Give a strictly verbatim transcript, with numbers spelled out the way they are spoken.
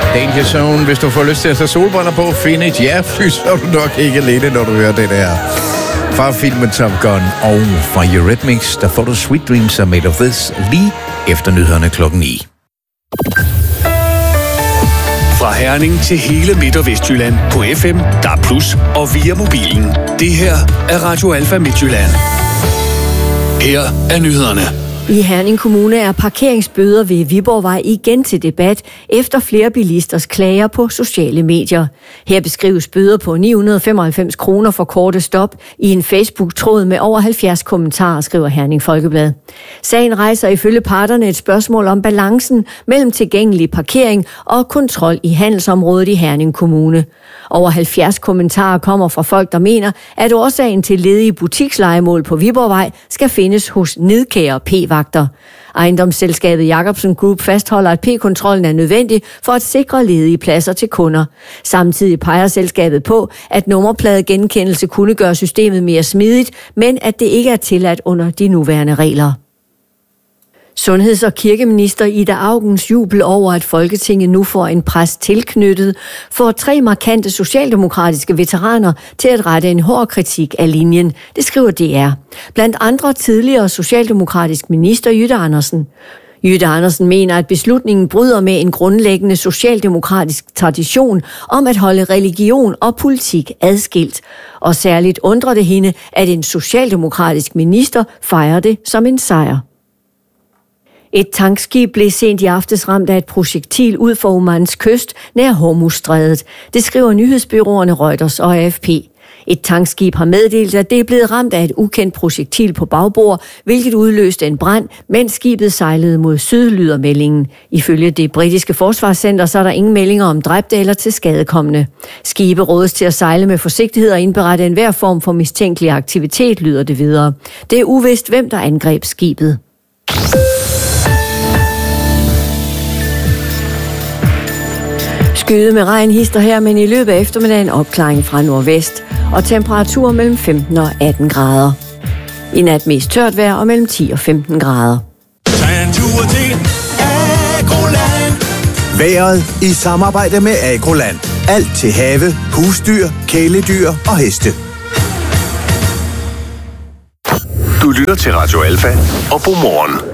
Danger Zone. Hvis du får lyst til at tage solbriller på, find et ja-fly, så er du nok ikke alene, når du hører det der. Fra filmen Top Gun og fra Eurythmics, der får du Sweet Dreams Are Made of This lige efter nyhederne klokken ni. Fra Herning til hele Midt- og Vestjylland på F M, D A B plus, og via mobilen. Det her er Radio Alfa Midtjylland. Her er nyhederne. I Herning Kommune er parkeringsbøder ved Viborgvej igen til debat efter flere bilisters klager på sociale medier. Her beskrives bøder på ni hundrede og femoghalvfems kroner for korte stop i en Facebook-tråd med over halvfjerds kommentarer, skriver Herning Folkeblad. Sagen rejser ifølge parterne et spørgsmål om balancen mellem tilgængelig parkering og kontrol i handelsområdet i Herning Kommune. Over halvfjerds kommentarer kommer fra folk, der mener, at årsagen til ledige butikslejemål på Viborgvej skal findes hos nidkære p-vagter. Ejendomsselskabet Jacobsen Group fastholder, at p-kontrollen er nødvendig for at sikre ledige pladser til kunder. Samtidig peger selskabet på, at nummerpladegenkendelse kunne gøre systemet mere smidigt, men at det ikke er tilladt under de nuværende regler. Sundheds- og kirkeminister Ida Augens jubel over, at Folketinget nu får en præst tilknyttet, får tre markante socialdemokratiske veteraner til at rette en hård kritik af linjen. Det skriver D R. Blandt andre tidligere socialdemokratisk minister Jytte Andersen. Jytte Andersen mener, at beslutningen bryder med en grundlæggende socialdemokratisk tradition om at holde religion og politik adskilt. Og særligt undrer det hende, at en socialdemokratisk minister fejrer det som en sejr. Et tankskib blev sent i aftes ramt af et projektil ud for Omans kyst nær Hormuzstrædet. Det skriver nyhedsbureauerne Reuters og A F P. Et tankskib har meddelt, at det er blevet ramt af et ukendt projektil på bagbord, hvilket udløste en brand, mens skibet sejlede mod syd, lyder meldingen. Ifølge det britiske forsvarscenter så er der ingen meldinger om dræbte eller til skadekommende. Skibe rådes til at sejle med forsigtighed og indberette enhver form for mistænkelig aktivitet, lyder det videre. Det er uvist, hvem der angreb skibet. Skyde med regn hister her, men i løbet af eftermiddagen opklaring fra nordvest og temperaturer mellem femten og atten grader. I nat mest tørt vejr og mellem ti og femten grader. Vejret i samarbejde med Agroland. Alt til have, husdyr, kæledyr og heste. Du lytter til Radio Alfa og Godmorgen.